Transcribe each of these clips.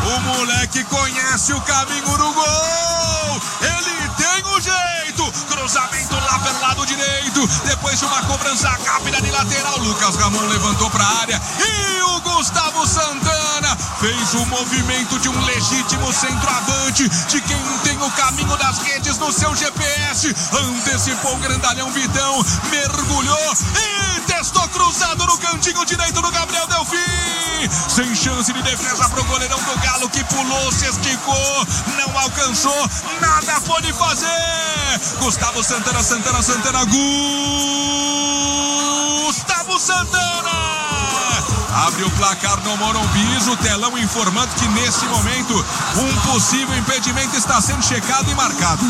O moleque conhece o caminho do gol. Ele tem o jeito. Cruzamento lá pelo lado direito. Depois de uma cobrança rápida de lateral, Lucas Ramon levantou para a área. E o Gustavo Santana fez o movimento de um legítimo centroavante, de quem tem o caminho das redes no seu GPS. Antecipou o grandalhão Vitão, mergulhou e testou cruzado no cantinho direito do Gabriel Delfim. Sem chance de defesa pro goleirão do Galo, que pulou, se esticou, não alcançou, nada pôde fazer. Gustavo Santana, Gustavo Santana abre o placar no Morumbi. O telão informando que nesse momento um possível impedimento está sendo checado e marcado.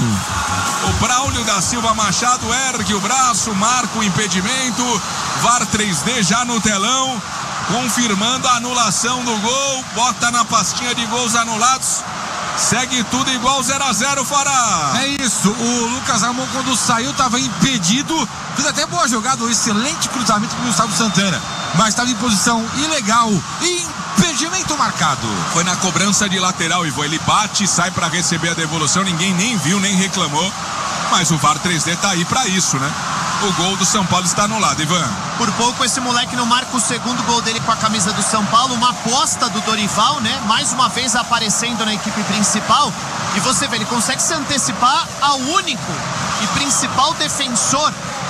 O Braulio da Silva Machado ergue o braço, marca o impedimento. VAR 3D já no telão, confirmando a anulação do gol. Bota na pastinha de gols anulados. Segue tudo igual 0-0, Fará. É isso, o Lucas Ramon, quando saiu, estava impedido. Fez até boa jogada, um excelente cruzamento do Gustavo Santana, mas estava em posição ilegal. Impedimento marcado. Foi na cobrança de lateral, Ivo. Ele bate e sai para receber a devolução. Ninguém nem viu, nem reclamou. Mas o VAR 3D tá aí para isso, né? O gol do São Paulo está anulado, Ivan. Por pouco esse moleque não marca o segundo gol dele com a camisa do São Paulo. Uma aposta do Dorival, né? Mais uma vez aparecendo na equipe principal. E você vê, ele consegue se antecipar ao único e principal defensor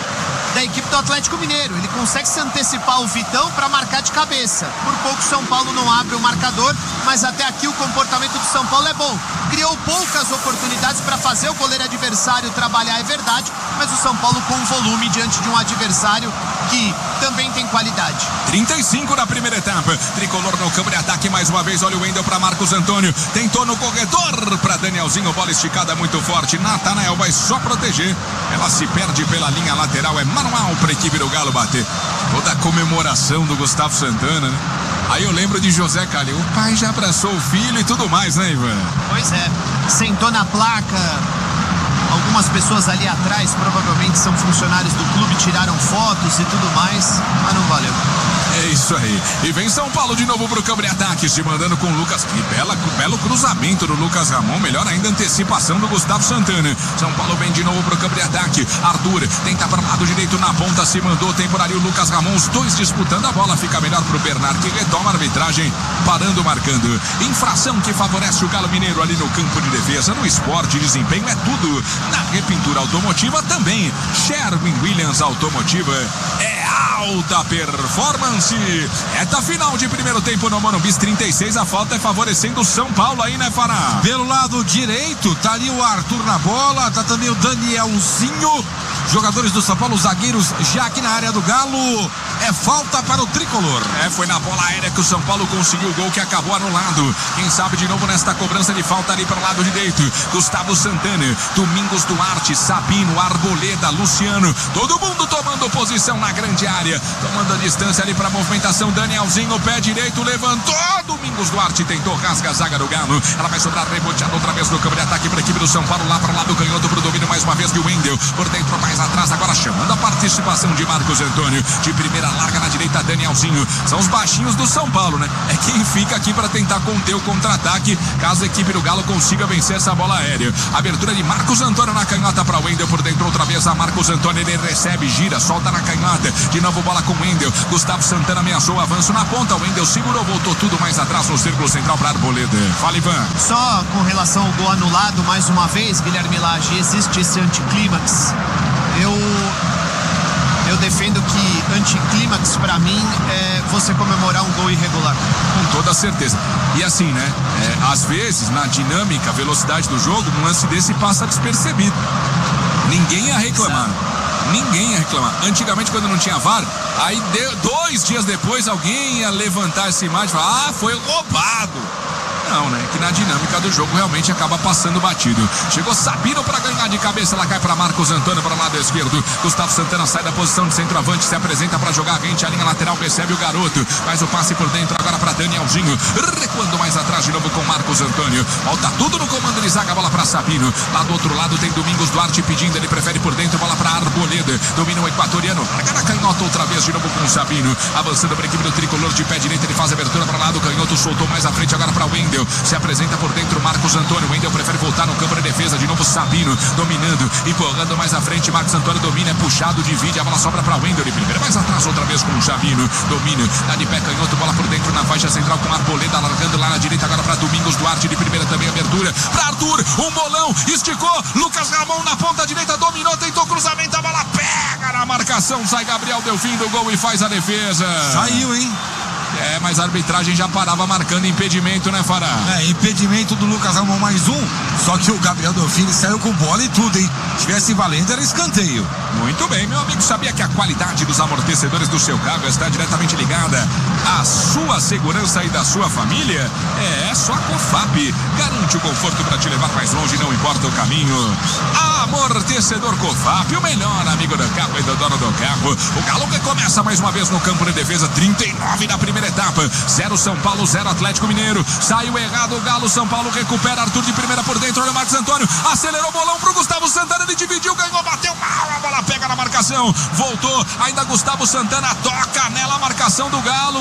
da equipe do Atlético Mineiro. Ele consegue se antecipar ao Vitão para marcar de cabeça. Por pouco o São Paulo não abre o marcador, mas até aqui o comportamento do São Paulo é bom. Criou poucas oportunidades para fazer o goleiro adversário trabalhar, é verdade, mas o São Paulo com volume diante de um adversário que também tem qualidade. 35 na primeira etapa. Tricolor no campo de ataque mais uma vez. Olha o Wendel para Marcos Antônio. Tentou no corredor para Danielzinho. Bola esticada muito forte. Natanael vai só proteger. Ela se perde pela linha lateral. É manual para a equipe do Galo bater. Toda a comemoração do Gustavo Santana, né? Aí eu lembro de José Calil. O pai já abraçou o filho e tudo mais, né, Ivan? Pois é. Sentou na placa. Algumas pessoas ali atrás provavelmente são funcionários do clube, tiraram fotos e tudo mais, mas não valeu. É isso aí. E vem São Paulo de novo pro campo de ataque, se mandando com o Lucas. Que belo cruzamento do Lucas Ramon. Melhor ainda a antecipação do Gustavo Santana. São Paulo vem de novo pro campo de ataque. Arthur tenta para o lado direito na ponta, se mandou, temporário Lucas Ramon. Os dois disputando a bola. Fica melhor pro Bernard, que retoma a arbitragem, parando, marcando. Infração que favorece o Galo Mineiro ali no campo de defesa. No esporte, desempenho é tudo. Na repintura automotiva também. Sherwin-Williams Automotiva é alta performance. Reta final de primeiro tempo no Morumbi, 36. A falta é favorecendo o São Paulo aí, né, Fará? Pelo lado direito, tá ali o Arthur na bola, tá também o Danielzinho. Jogadores do São Paulo, zagueiros já aqui na área do Galo. É falta para o Tricolor. Foi na bola aérea que o São Paulo conseguiu o gol, que acabou anulado. Quem sabe de novo nesta cobrança de falta ali para o lado direito. Gustavo Santana, Domingos Duarte, Sabino, Arboleda, Luciano. Todo mundo tomando posição na grande área. Tomando a distância ali para a movimentação. Danielzinho, pé direito, levantou. Domingos Duarte tentou, rasga a zaga do Galo. Ela vai sobrar reboteada outra vez no campo de ataque para a equipe do São Paulo. Lá para o lado canhoto para o domínio mais uma vez de Wendel. Por dentro, mais atrás, agora chamando a participação de Marcos Antônio. De primeira, larga na direita, Danielzinho. São os baixinhos do São Paulo, né? É quem fica aqui para tentar conter o contra-ataque, caso a equipe do Galo consiga vencer essa bola aérea. Abertura de Marcos Antônio na canhota para Wendel. Por dentro, outra vez a Marcos Antônio. Ele recebe, gira, solta na canhota. De novo, bola com Wendel. Gustavo Santana ameaçou o avanço na ponta. Wendel segurou, voltou tudo mais atrás no círculo central para Arboleda. Fala, Ivan. Só com relação ao gol anulado, mais uma vez, Guilherme Lage, existe esse anticlímax. Eu defendo que anticlímax pra mim é você comemorar um gol irregular. Com toda certeza. E assim, né? Às vezes, na dinâmica, velocidade do jogo, um lance desse passa despercebido. Ninguém ia reclamar. Ninguém ia reclamar. Antigamente, quando não tinha VAR, aí 2 dias depois alguém ia levantar essa imagem e falar: foi roubado. Não, né? Que na dinâmica do jogo realmente acaba passando batido. Chegou Sabino para ganhar de cabeça. Ela cai para Marcos Antônio para o lado esquerdo. Gustavo Santana sai da posição de centroavante, se apresenta para jogar rente. A linha lateral recebe o garoto. Faz o passe por dentro agora para Danielzinho. Recuando mais atrás. atrás de novo com Marcos Antônio. Volta tudo no comando de zaga, bola para Sabino. Lá do outro lado tem Domingos Duarte pedindo, ele prefere por dentro, bola para Arboleda. Domina o equatoriano, larga na canhota outra vez de novo com Sabino. Avançando para a equipe do tricolor de pé direito, ele faz a abertura para lá do canhoto, soltou mais à frente agora para Wendel. Se apresenta por dentro Marcos Antônio. Wendel prefere voltar no campo de defesa, de novo Sabino dominando, empurrando mais à frente. Marcos Antônio domina, é puxado, divide, a bola sobra para Wendel de primeira, mais atrás outra vez com o Sabino. Domina, dá de pé canhoto, bola por dentro na faixa central com Arboleda, largando lá na direita agora para Domingos Duarte de primeira, também abertura para Arthur, um bolão, esticou, Lucas Ramon na ponta direita, dominou, tentou cruzamento, a bola pega na marcação, sai Gabriel Delfim do gol e faz a defesa. Saiu, hein? Mas a arbitragem já parava marcando impedimento, né, Fará? Impedimento do Lucas Ramon, mais um. Só que o Gabriel Delfim saiu com bola e tudo, hein? Se tivesse valendo, era escanteio. Muito bem, meu amigo, sabia que a qualidade dos amortecedores do seu carro está diretamente ligada à sua segurança e da sua família? É só a COFAP. Garante o conforto para te levar mais longe, não importa o caminho. Amortecedor COFAP, o melhor amigo do carro e do dono do carro. O Galo que começa mais uma vez no campo de defesa, 39 na primeira etapa, 0 São Paulo, 0 Atlético Mineiro. Saiu errado o Galo, São Paulo recupera, Arthur de primeira por dentro, olha o Marcos Antônio, acelerou o bolão pro Gustavo Santana, ele dividiu, ganhou, bateu mal, a bola pega na marcação, voltou, ainda Gustavo Santana toca nela a marcação do Galo.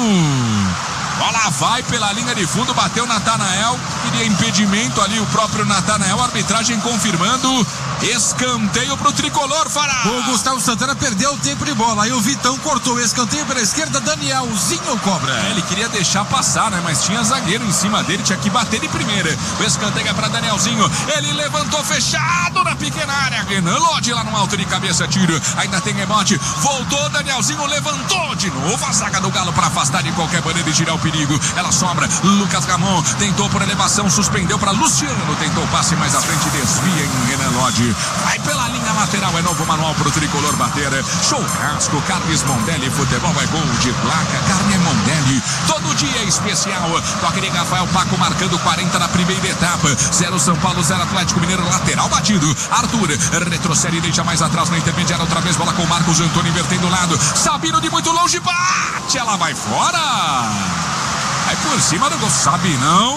Bola vai pela linha de fundo, bateu Natanael, queria impedimento ali o próprio Natanael, a arbitragem confirmando escanteio pro tricolor, Fará. O Gustavo Santana perdeu o tempo de bola, aí o Vitão cortou o escanteio pela esquerda, Danielzinho cobra. Ele queria deixar passar, né, mas tinha zagueiro em cima dele, tinha que bater de primeira. O escanteio é pra Danielzinho, ele levantou fechado na pequena área, Renan Lodi lá no alto de cabeça, tiro, ainda tem rebote, voltou, Danielzinho levantou de novo a zaga do Galo pra afastar de qualquer maneira e tirar o perigo. Ela sobra, Lucas Ramon tentou por elevação, suspendeu para Luciano, tentou passe mais à frente, desvia em Renan Lodi, vai pela linha lateral, é novo manual pro tricolor bater. Churrasco, Carnes Mondelli, futebol é gol de placa, carne é Mondelli, todo dia é especial. Toque de Rafael Paco marcando 40 na primeira etapa, 0 São Paulo, 0 Atlético Mineiro, lateral batido, Arthur retrocede e deixa mais atrás na intermediária, outra vez bola com Marcos Antônio invertendo o lado, Sabino de muito longe, bate, ela vai fora. Aí por cima do gol, Sabinão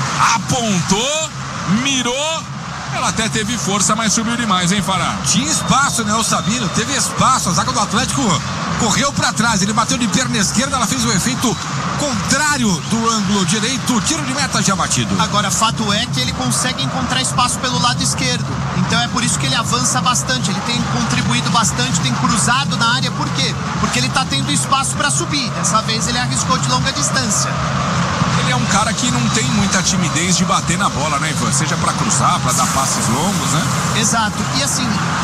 apontou, mirou, ela até teve força, mas subiu demais, hein, Fará? Tinha espaço, né, o Sabino, teve espaço, a zaga do Atlético correu pra trás, ele bateu de perna esquerda, ela fez o efeito contrário do ângulo direito, tiro de meta já batido. Agora, fato é que ele consegue encontrar espaço pelo lado esquerdo, então é por isso que ele avança bastante, ele tem contribuído bastante, tem cruzado na área, por quê? Porque ele tá tendo espaço pra subir, dessa vez ele arriscou de longa distância. Ele é um cara que não tem muita timidez de bater na bola, né, Ivan? Seja pra cruzar, pra dar passes longos, né? Exato, e assim,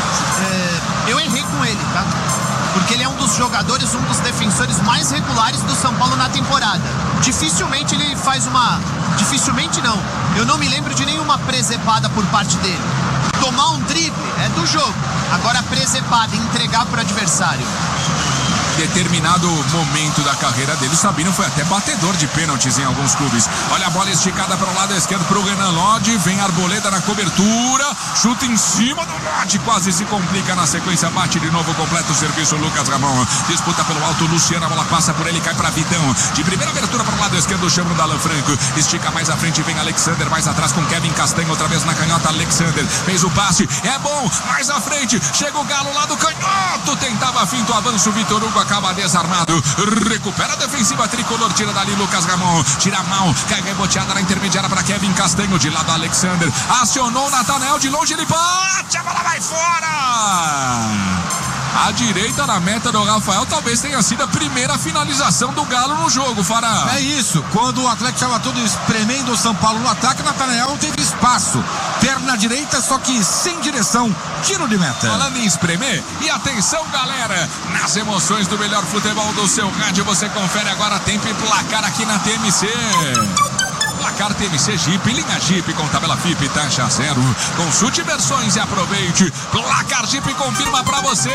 eu errei com ele, tá? Porque ele é um dos jogadores, um dos defensores mais regulares do São Paulo na temporada. Dificilmente ele faz uma... Dificilmente não. Eu não me lembro de nenhuma presepada por parte dele. Tomar um drible é do jogo. Agora presepada, entregar para o adversário. Determinado momento da carreira dele, o Sabino foi até batedor de pênaltis em alguns clubes. Olha a bola esticada para o lado esquerdo para o Renan Lodi, vem Arboleda na cobertura, chuta em cima do Lodi, quase se complica na sequência, bate de novo, completa o serviço Lucas Ramon, disputa pelo alto Luciano, a bola passa por ele, cai para Vitão, de primeira abertura para o lado esquerdo, chama o Dalan Franco, estica mais à frente, vem Alexander, mais atrás com Kevin Castanho, outra vez na canhota, Alexander, fez o passe, é bom, mais à frente, chega o Galo lá do canhoto, tentava finto avanço, Vitor Hugo acaba desarmado, recupera a defensiva tricolor, tira dali Lucas Ramon, tira mal, cai reboteada na intermediária para Kevin Castanho, de lado Alexander, acionou o Natanael, de longe ele bate, a bola vai fora. A direita na meta do Rafael talvez tenha sido a primeira finalização do Galo no jogo, Fará. É isso, quando o Atlético estava todo espremendo o São Paulo no ataque, Natanael teve espaço, perna direita, só que sem direção, tiro de meta. Falando em espremer, e atenção galera, nas emoções do melhor futebol do seu rádio, você confere agora tempo e placar aqui na TMC. Placar TMC Jeep, linha Jeep com tabela FIP, taxa zero. Consulte versões e aproveite. Placar Jeep confirma pra você.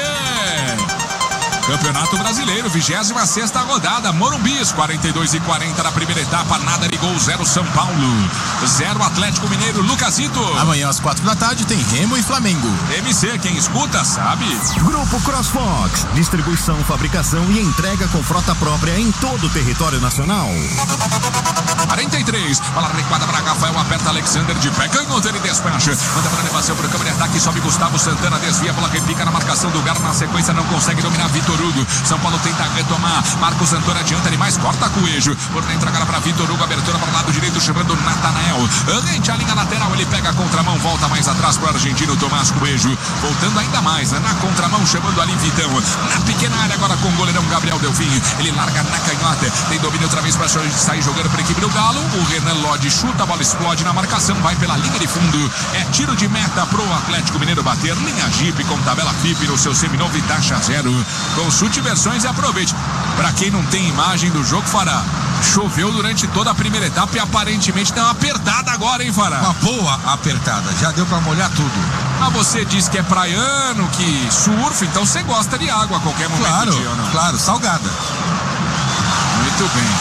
Campeonato Brasileiro, 26ª rodada, Morumbis, 42-40 na primeira etapa, nada de gol, 0 São Paulo, 0 Atlético Mineiro, Lucasito. Amanhã às 4 da tarde tem Remo e Flamengo. TMC, quem escuta sabe. Grupo CrossFox, distribuição, fabricação e entrega com frota própria em todo o território nacional. 43 3. Bola recuada para Rafael, aperta Alexander de pé. Canhoto, ele despecha. Manda para elevação para o campo de ataque. Sobe Gustavo Santana, desvia. Bola repica na marcação do Galo. Na sequência não consegue dominar Vitor Hugo. São Paulo tenta retomar. Marcos Antônio adianta ele mais, corta Coelho. Por dentro agora para Vitor Hugo. Abertura para o lado direito, chamando Natanael. Rente a linha lateral. Ele pega a contramão. Volta mais atrás para o argentino Tomás Coelho. Voltando ainda mais, né? Na contramão, chamando ali Vitão. Na pequena área agora com o goleirão Gabriel Delfim. Ele larga na canhota. Tem domínio outra vez para sair jogando para a equipe do Galo. O Renan Lodge chuta, a bola explode na marcação, vai pela linha de fundo. É tiro de meta pro Atlético Mineiro bater. Linha Jeep com tabela FIP no seu seminovo e taxa zero. Consulte versões e aproveite. Para quem não tem imagem do jogo, Fará, choveu durante toda a primeira etapa e aparentemente tem uma apertada agora, hein, Fará? Uma boa apertada, já deu para molhar tudo. Mas você diz que é praiano, que surfa, então você gosta de água a qualquer momento. Claro, do dia, ou não? claro, salgada. Muito bem.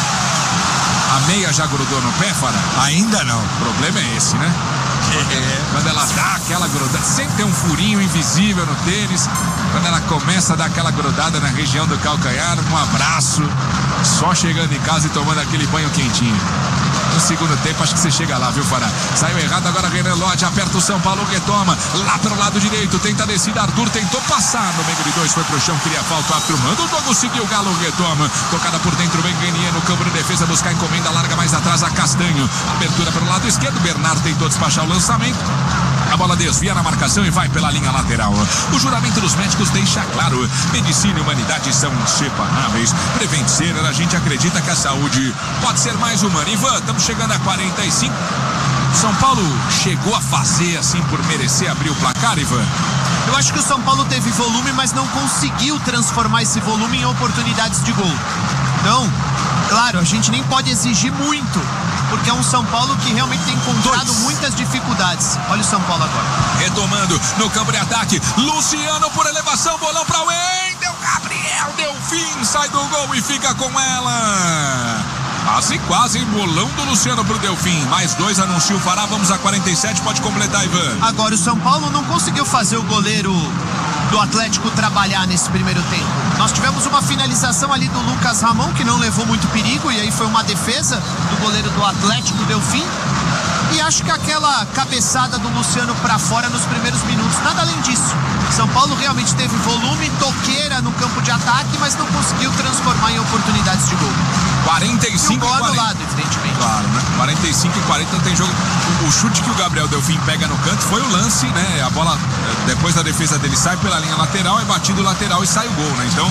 A meia já grudou no pé, Fará? Ainda não. O problema é esse, né? Quando ela dá aquela grudada, sempre tem um furinho invisível no tênis. Quando ela começa a dar aquela grudada na região do calcanhar, um abraço, só chegando em casa e tomando aquele banho quentinho. No segundo tempo, acho que você chega lá, viu, Fará? Saiu errado agora, Renan Lodge, aperta o São Paulo, retoma, lá pelo lado direito, tenta a descida, Arthur tentou passar, no meio de dois, foi pro chão, queria falta, o árbitro manda, o jogo seguiu, o Galo retoma, tocada por dentro, vem Grenier no campo de defesa, buscar encomenda, larga mais atrás a Castanho, abertura pelo lado esquerdo, Bernardo tentou despachar o lançamento, a bola desvia na marcação e vai pela linha lateral. O juramento dos médicos deixa claro: medicina e humanidade são inseparáveis. Prevencer, a gente acredita que a saúde pode ser mais humana. Ivan, estamos chegando a 45. São Paulo chegou a fazer assim por merecer abrir o placar, Ivan? Eu acho que o São Paulo teve volume, mas não conseguiu transformar esse volume em oportunidades de gol. Então, claro, a gente nem pode exigir muito, porque é um São Paulo que realmente tem encontrado muitas dificuldades. Olha o São Paulo agora. Retomando no campo de ataque, Luciano por elevação, bolão para o Wendel, Gabriel Delfim sai do gol e fica com ela. Quase bolão do Luciano pro Delfim. Mais dois, anuncia o Fará. Vamos a 47, pode completar, Ivan. Agora o São Paulo não conseguiu fazer o goleiro do Atlético trabalhar nesse primeiro tempo. Nós tivemos uma finalização ali do Lucas Ramon, que não levou muito perigo, e aí foi uma defesa do goleiro do Atlético, Delfim. E acho que aquela cabeçada do Luciano para fora nos primeiros minutos, nada além disso. São Paulo realmente teve volume, toqueira no campo de ataque, mas não conseguiu transformar em oportunidades de gol. 45 e o gol anulado, evidentemente. Claro, né? 45 e 40 tem jogo. O chute que o Gabriel Delfim pega no canto foi o lance, né? A bola, depois da defesa dele, sai pela linha lateral, é batido lateral e sai o gol, né? Então,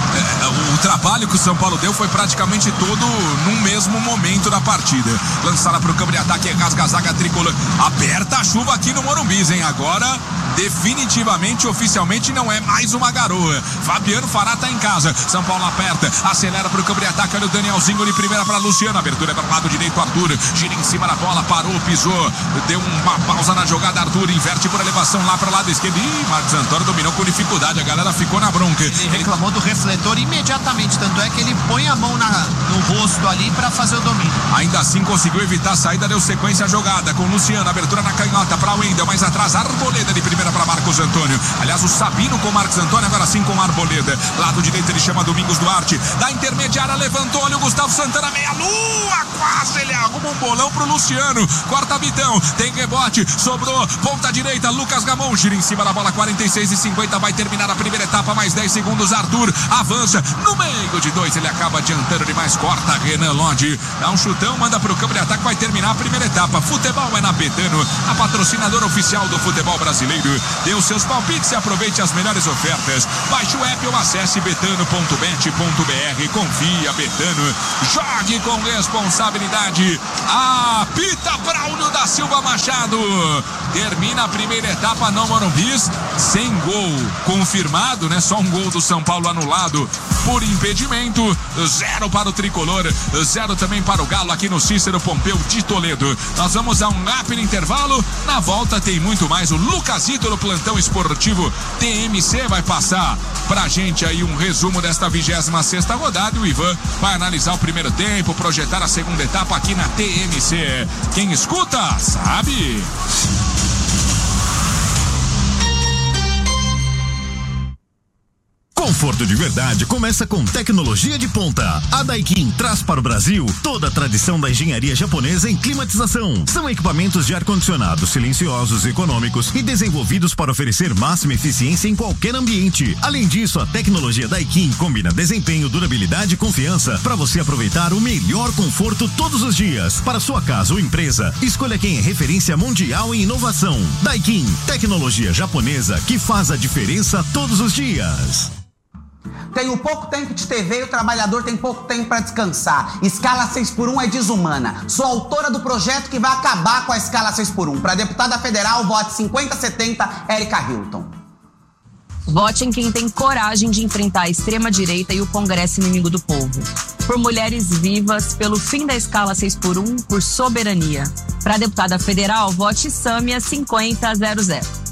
o trabalho que o São Paulo deu foi praticamente todo num mesmo momento da partida. Lançada para o campo de ataque, rasga a zaga tricolor. Aperta a chuva aqui no Morumbi, hein? Agora, definitivamente, oficialmente, não é mais uma garoa. Fabiano Fará tá em casa. São Paulo aperta, acelera para o campo de ataque. Olha o Danielzinho de primeira para Luciano. Abertura para o lado direito, Arthur. Gira em cima da bola, parou, pisou. Deu uma pausa na jogada, Arthur. Inverte por elevação lá para o lado esquerdo. Ih, Marcos Antônio dominou com dificuldade. A galera ficou na bronca. Ele reclamou do refletor imediatamente. Tanto é que ele põe a mão no rosto ali para fazer o domínio. Ainda assim conseguiu evitar a saída, deu sequência à jogada com Luciano. Abertura na canhota para o Wendel. Mais atrás, Arboleda de primeira para Marcos Antônio. Aliás, o Sabino com Marcos Antônio, agora sim com Arboleda. Lado direito ele chama Domingos Duarte. Da intermediária levantou, olha o Gustavo Santana, meia lua, quase ele arruma um bolão pro Luciano. Corta Vitão, tem rebote, sobrou, ponta direita, Lucas Gamon, gira em cima da bola, 46 e 50, vai terminar a primeira etapa, mais 10 segundos, Arthur avança, no meio de dois, ele acaba adiantando demais, corta Renan Lodge, dá um chutão, manda pro campo de ataque, vai terminar a primeira etapa. Futebol é na Betano, a patrocinadora oficial do futebol brasileiro. Dê os seus palpites e aproveite as melhores ofertas. Baixe o app ou acesse betano.bet.br. Confia, Betano. Jogue com responsabilidade. Apita Braulio da Silva Machado. Termina a primeira etapa no Morumbi sem gol confirmado, né? Só um gol do São Paulo anulado por impedimento. 0 para o Tricolor, 0 também para o Galo aqui no Cícero Pompeu de Toledo. Nós vamos a um rápido intervalo. Na volta tem muito mais. O Lucasito no plantão esportivo TMC vai passar pra gente aí um resumo desta 26ª rodada. E o Ivan vai analisar o primeiro tempo, projetar a segunda etapa aqui na TMC. Quem escuta, sabe. conforto de verdade começa com tecnologia de ponta. A Daikin traz para o Brasil toda a tradição da engenharia japonesa em climatização. São equipamentos de ar-condicionado silenciosos, econômicos e desenvolvidos para oferecer máxima eficiência em qualquer ambiente. Além disso, a tecnologia Daikin combina desempenho, durabilidade e confiança para você aproveitar o melhor conforto todos os dias. Para sua casa ou empresa, escolha quem é referência mundial em inovação. Daikin, tecnologia japonesa que faz a diferença todos os dias. Tenho pouco tempo de TV e o trabalhador tem pouco tempo para descansar. Escala 6x1 é desumana. Sou autora do projeto que vai acabar com a escala 6x1. Para deputada federal, vote 5070 Érica Hilton. Vote em quem tem coragem de enfrentar a extrema-direita e o Congresso inimigo do povo. Por mulheres vivas, pelo fim da escala 6x1, por soberania. Para deputada federal, vote Sâmia 5000.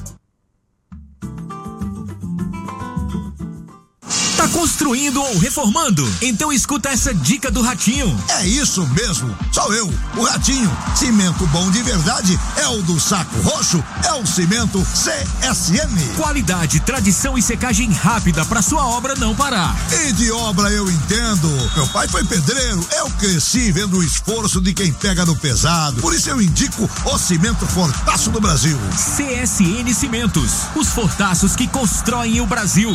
Tá construindo ou reformando? Então escuta essa dica do Ratinho. É isso mesmo, sou eu, o Ratinho. Cimento bom de verdade é o do Saco Roxo, é o cimento CSN. Qualidade, tradição e secagem rápida para sua obra não parar. E de obra eu entendo. Meu pai foi pedreiro, eu cresci vendo o esforço de quem pega no pesado. Por isso eu indico o cimento Fortaço do Brasil. CSN Cimentos, os fortaços que constroem o Brasil.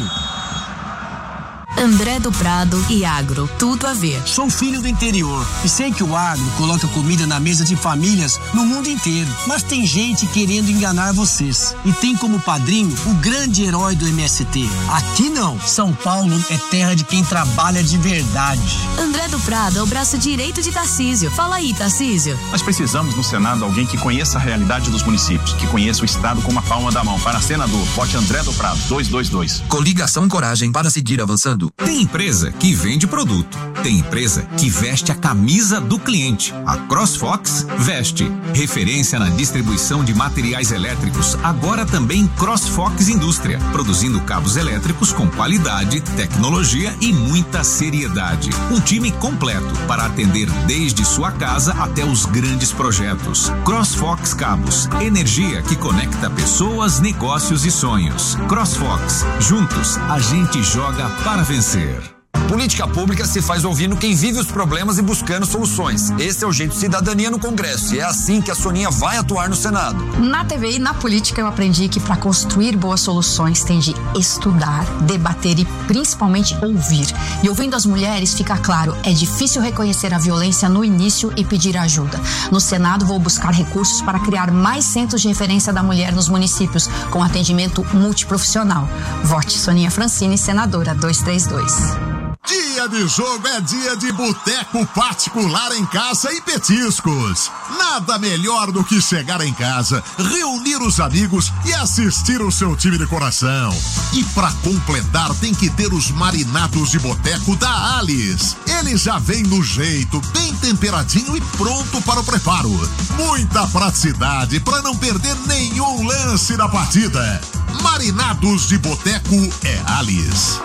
André do Prado e agro, tudo a ver. Sou filho do interior e sei que o agro coloca comida na mesa de famílias no mundo inteiro. Mas tem gente querendo enganar vocês. E tem como padrinho o grande herói do MST. Aqui não. São Paulo é terra de quem trabalha de verdade. André do Prado é o braço direito de Tarcísio. Fala aí, Tarcísio. Nós precisamos no Senado alguém que conheça a realidade dos municípios, que conheça o estado com uma palma da mão. Para senador, vote André do Prado, 222. Coligação Coragem para seguir avançando. Tem empresa que vende produto. Tem empresa que veste a camisa do cliente. A CrossFox veste. Referência na distribuição de materiais elétricos. Agora também CrossFox Indústria. Produzindo cabos elétricos com qualidade, tecnologia e muita seriedade. Um time completo para atender desde sua casa até os grandes projetos. CrossFox Cabos. Energia que conecta pessoas, negócios e sonhos. CrossFox. Juntos, a gente joga para vencer. Política pública se faz ouvindo quem vive os problemas e buscando soluções. Esse é o jeito cidadania no Congresso e é assim que a Soninha vai atuar no Senado. Na TV e na política eu aprendi que para construir boas soluções tem de estudar, debater e principalmente ouvir. E ouvindo as mulheres fica claro, é difícil reconhecer a violência no início e pedir ajuda. No Senado vou buscar recursos para criar mais centros de referência da mulher nos municípios com atendimento multiprofissional. Vote Soninha Francini, senadora 232. Dia de jogo é dia de boteco particular em casa e petiscos. Nada melhor do que chegar em casa, reunir os amigos e assistir o seu time de coração. E pra completar tem que ter os marinados de boteco da Alice. Ele já vem no jeito, bem temperadinho e pronto para o preparo. Muita praticidade para não perder nenhum lance da partida. Marinados de boteco é Alice.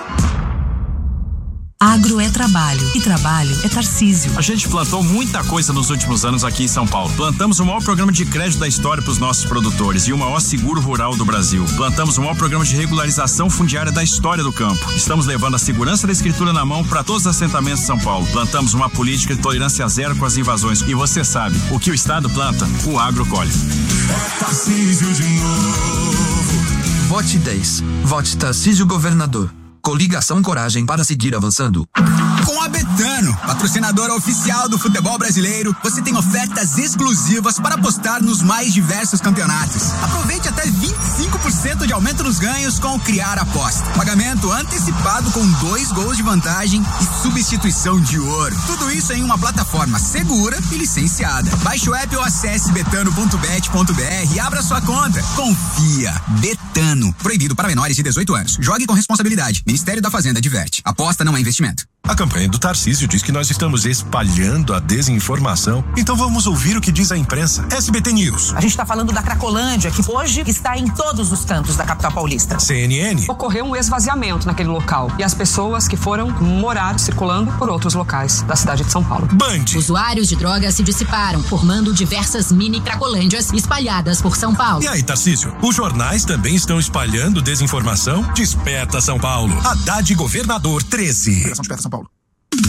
Agro é trabalho e trabalho é Tarcísio. A gente plantou muita coisa nos últimos anos aqui em São Paulo. Plantamos o maior programa de crédito da história para os nossos produtores e o maior seguro rural do Brasil. Plantamos o maior programa de regularização fundiária da história do campo. Estamos levando a segurança da escritura na mão para todos os assentamentos de São Paulo. Plantamos uma política de tolerância zero com as invasões. E você sabe, o que o Estado planta, o agro colhe. É Tarcísio de novo. Vote 10. Vote Tarcísio Governador. Coligação Coragem para seguir avançando. Com a Betano, patrocinadora oficial do futebol brasileiro, você tem ofertas exclusivas para apostar nos mais diversos campeonatos. Aproveite até 25% de aumento nos ganhos com o Criar Aposta. Pagamento antecipado com 2 gols de vantagem e substituição de ouro. Tudo isso em uma plataforma segura e licenciada. Baixe o app ou acesse betano.bet.br e abra sua conta. Confia. Betano. Proibido para menores de 18 anos. Jogue com responsabilidade. Ministério da Fazenda adverte. Aposta não é investimento. A campanha do Tarcísio diz que nós estamos espalhando a desinformação. Então vamos ouvir o que diz a imprensa. SBT News. A gente está falando da Cracolândia, que hoje está em todos os cantos da capital paulista. CNN. Ocorreu um esvaziamento naquele local e as pessoas que foram morar circulando por outros locais da cidade de São Paulo. Band. Usuários de drogas se dissiparam, formando diversas mini Cracolândias espalhadas por São Paulo. E aí, Tarcísio, os jornais também estão espalhando desinformação? Desperta São Paulo. Haddad Governador 13. Desperta São Paulo.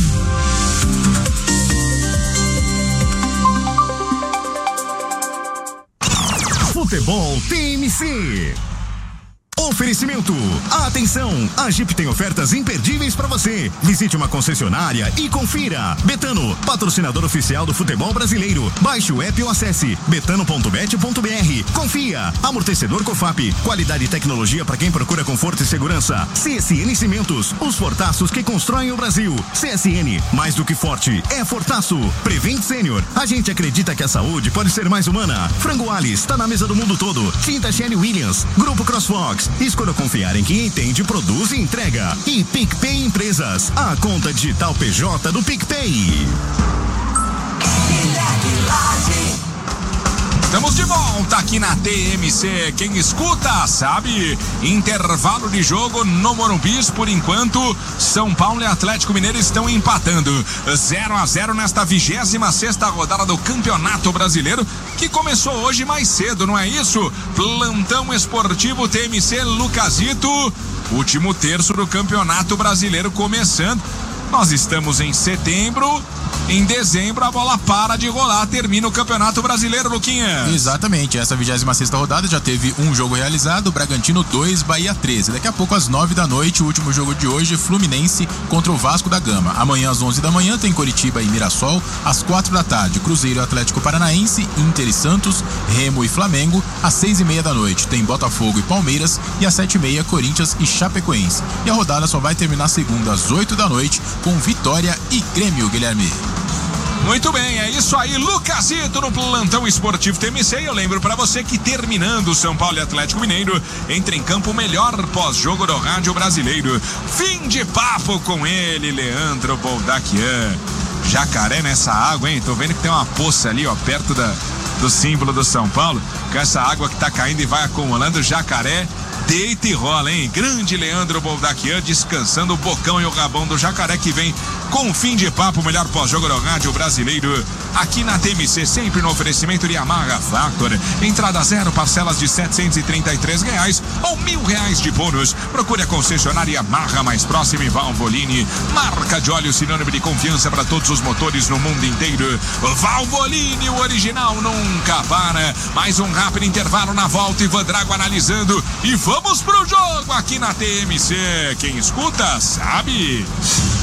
Futebol TMC. Oferecimento. Atenção, a Jeep tem ofertas imperdíveis para você. Visite uma concessionária e confira. Betano, patrocinador oficial do futebol brasileiro. Baixe o app ou acesse betano.bet.br. Confia. Amortecedor Cofap, qualidade e tecnologia para quem procura conforto e segurança. CSN Cimentos, os fortaços que constroem o Brasil. CSN, mais do que forte, é fortaço. Prevent Sênior, a gente acredita que a saúde pode ser mais humana. Frango Alice, tá na mesa do mundo todo. Tinta Shelly Williams, Grupo CrossFox. Escolha confiar em quem entende, produz e entrega. E PicPay Empresas, a conta digital PJ do PicPay. Estamos de volta aqui na TMC. Quem escuta sabe. Intervalo de jogo no Morumbi. Por enquanto, São Paulo e Atlético Mineiro estão empatando 0-0 nesta 26ª rodada do Campeonato Brasileiro, que começou hoje mais cedo, não é isso? Plantão esportivo TMC Lucasito. Último terço do Campeonato Brasileiro começando. Nós estamos em setembro. Em dezembro a bola para de rolar, termina o Campeonato Brasileiro, Luquinha. Exatamente, essa 26ª rodada já teve um jogo realizado, Bragantino 2, Bahia 13. Daqui a pouco às 9 da noite, o último jogo de hoje, Fluminense contra o Vasco da Gama. Amanhã às 11 da manhã tem Coritiba e Mirassol, às 4 da tarde, Cruzeiro e Atlético Paranaense, Inter e Santos, Remo e Flamengo. Às 6:30 da noite tem Botafogo e Palmeiras e às 7:30 Corinthians e Chapecoense. E a rodada só vai terminar segunda às 8 da noite com Vitória e Grêmio, Guilherme. Muito bem, é isso aí, Lucasito no Plantão Esportivo TMC. Eu lembro pra você que terminando São Paulo e Atlético Mineiro, entra em campo o melhor pós-jogo do rádio brasileiro. Fim de papo com ele, Leandro Boldaquian. Jacaré nessa água, hein? Tô vendo que tem uma poça ali, ó, perto do símbolo do São Paulo. Com essa água que tá caindo e vai acumulando, jacaré deita e rola, hein? Grande Leandro Boldaquian descansando o bocão e o rabão do jacaré, que vem com o fim de papo, o melhor pós-jogo do rádio brasileiro, aqui na TMC, sempre no oferecimento de Yamaha Factor. Entrada zero, parcelas de R$733 ou R$1.000 de bônus. Procure a concessionária Yamaha mais próxima em Valvoline. Marca de óleo sinônimo de confiança para todos os motores no mundo inteiro. Valvoline, o original nunca para. Mais um rápido intervalo na volta, Ivan Drago analisando. E vamos pro jogo aqui na TMC. Quem escuta sabe.